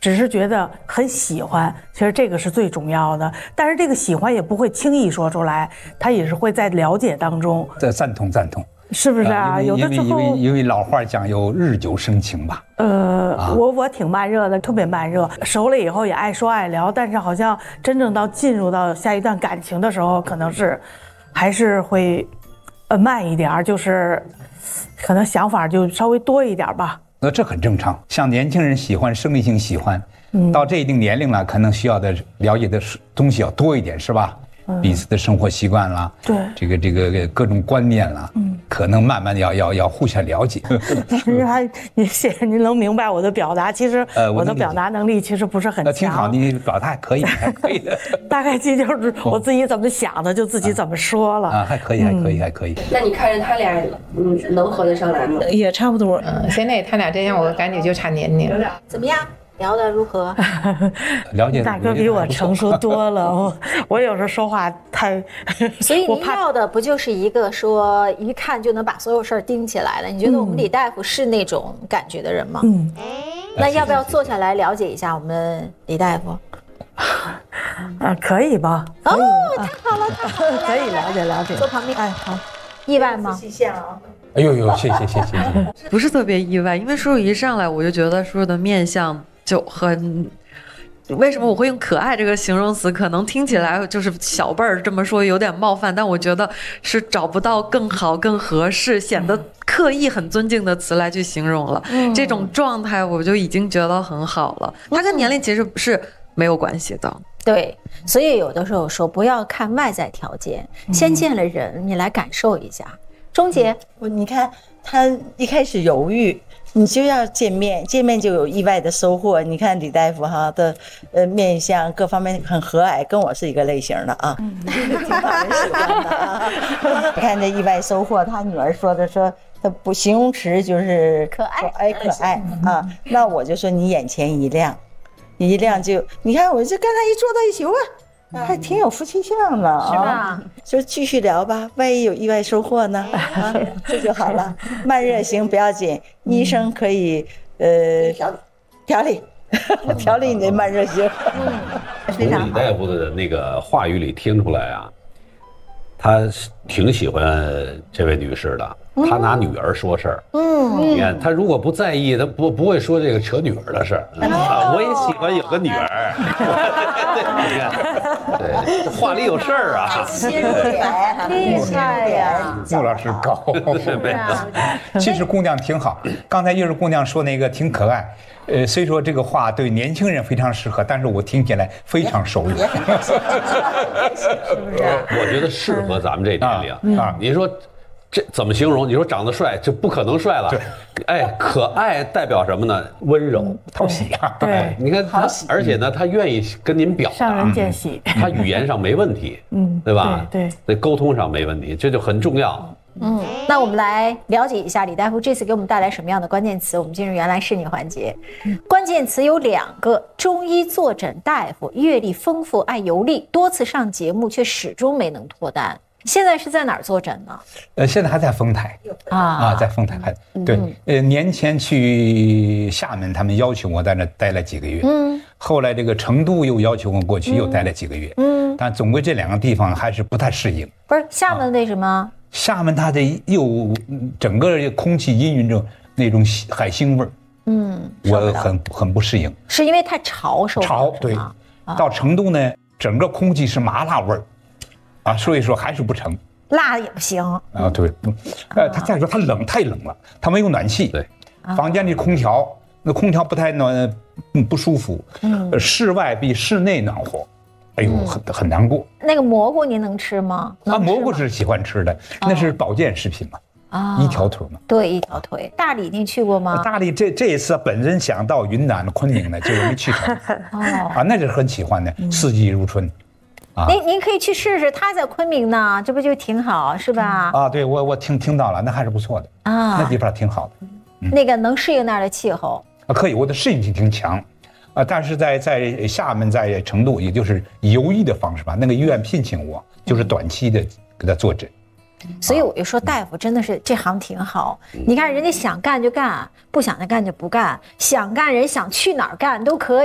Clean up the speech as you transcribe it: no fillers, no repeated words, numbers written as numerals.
只是觉得很喜欢，其实这个是最重要的。但是这个喜欢也不会轻易说出来，他也是会在了解当中。 这赞同。 是不是啊？有的时候因为老话讲有日久生情吧。 我挺慢热的，特别慢热，熟了以后也爱说爱聊，但是好像真正进入到下一段感情的时候，可能是还是会慢一点，就是可能想法就稍微多一点吧。 这很正常，像年轻人喜欢生理性喜欢，到这一定年龄了，可能需要的了解的东西要多一点，是吧？彼此的生活习惯啦， 对， 这个各种观念啦，可能慢慢要互相了解。 您能明白我的表达？其实我的表达能力其实不是很强。 挺好，你表达还可以的。 大概就是我自己怎么想的，就自己怎么说了。 还可以。 那你看着他俩，能合得上来吗？ 也差不多。 现在他俩之间，我感觉就差年龄。 怎么样？聊得如何？ 了解。 大哥比我成熟多了，我有时候说话太…… 所以您要的不就是一个说一看就能把所有事儿盯起来了？你觉得我们李大夫是那种感觉的人吗？那要不要坐下来了解一下我们李大夫？ 可以吧？ 太好了， 可以了解。 坐旁边。 哎，好。 意外吗？ 哎呦，谢谢。 不是特别意外，因为叔叔一上来我就觉得叔叔的面相就很，为什么我会用可爱这个形容词？可能听起来就是小辈儿这么说有点冒犯，但我觉得是找不到更好、更合适、显得刻意很尊敬的词来去形容了。这种状态我就已经觉得很好了。它跟年龄其实是没有关系的。 对，所以有的时候说不要看外在条件，先见了人，你来感受一下。钟姐， 你看他一开始犹豫，你就要见面就有意外的收获。你看李大夫哈的面相各方面很和蔼，跟我是一个类型的啊，挺讨人喜欢的啊。你看这意外收获，他女儿说他不形容词就是可爱啊，那我就说你眼前一亮就你看我这跟他一坐到一起哇。还挺有夫妻相的啊，是吧？就继续聊吧，万一有意外收获呢？这就好了。慢热型不要紧，医生可以调理你的慢热型。 从李大夫的那个话语里听出来啊，他挺喜欢这位女士的，他拿女儿说事儿。你看他如果不在意，他不会说这个扯女儿的事儿。我也喜欢有个女儿。你看，对，话里有事儿啊。 切入点厉害呀！ 穆老师高。其实姑娘挺好，刚才就是姑娘说那个挺可爱。虽说这个话对年轻人非常适合，但是我听起来非常熟悉。是不是？我觉得适合咱们这年龄啊。你说这怎么形容？你说长得帅就不可能帅了。哎，可爱代表什么呢？温柔、 讨喜啊。 对， 你看他，而且呢，他愿意跟您表达， 上人见喜。 他语言上没问题，对吧？ 对， 那沟通上没问题，这就很重要。 那我们来了解一下李大夫这次给我们带来什么样的关键词。我们进入原来是你环节，关键词有2个：中医坐诊大夫，阅历丰富，爱游历，多次上节目却始终没能脱单。现在是在哪儿坐诊呢？ 现在还在丰台在丰台还对。年前去厦门，他们要求我在那待了几个月。后来这个成都又要求我过去，又待了几个月。但总归这2个地方还是不太适应。 不是厦门为什么？ 厦门它的又整个空气氤氲着那种海腥味儿。我很不适应。是因为太潮对。到成都呢，整个空气是麻辣味儿。所以说还是不成， 辣也不行啊。对，他再说他冷，太冷了，他没有暖气，对，房间里空调，那空调不太暖，不舒服。室外比室内暖和，哎呦，很难过。 那个蘑菇您能吃吗？ 蘑菇是喜欢吃的，那是保健食品嘛。一条腿嘛。 对，一条腿。大理您去过吗？ 大理这一次本身想到云南昆明的，结果没去成。那是很喜欢的，四季如春。 您可以去试试，他在昆明呢，这不就挺好，是吧？ 对，我听到了，那还是不错的那地方挺好的。 那个能适应那儿的气候可以，我的适应性挺强但是在厦门，在成都，也就是以游医的方式吧，那个医院聘请我，就是短期的给他坐诊。 所以我就说，大夫真的是这行挺好。你看人家想干就干，不想干就不干，想干人想去哪儿干都可以。